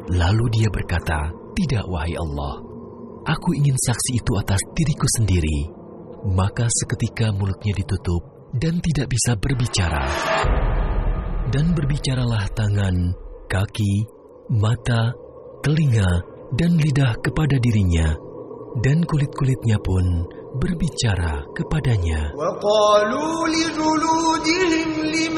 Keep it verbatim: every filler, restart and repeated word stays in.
Lalu dia berkata, "Tidak, wahai Allah, aku ingin saksi itu atas diriku sendiri." Maka seketika mulutnya ditutup dan tidak bisa berbicara. Dan berbicaralah tangan, kaki, mata, telinga, dan lidah kepada dirinya, dan kulit-kulitnya pun berbicara kepadanya.